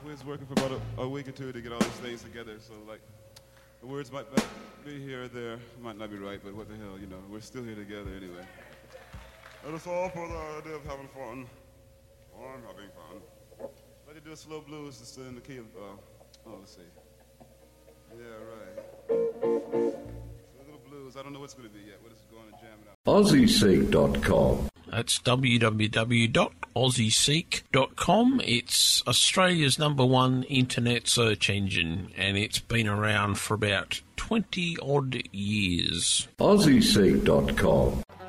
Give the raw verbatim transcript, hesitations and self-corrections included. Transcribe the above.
we was working for about a, a week or two to get all these things together, so like the words might be here or there, might not be right, but what the hell, you know, we're still here together anyway. And it's all for the idea of having fun. I'm having fun. Let me do a slow blues instead in the key of, uh, oh, let's see. Yeah, right. So a little blues. I don't know what's going to be yet. We're just going to jam it out. Aussie Seek dot com. That's w w w dot aussie seek dot com. It's Australia's number one internet search engine, and it's been around for about twenty odd years. Aussie Seek dot com.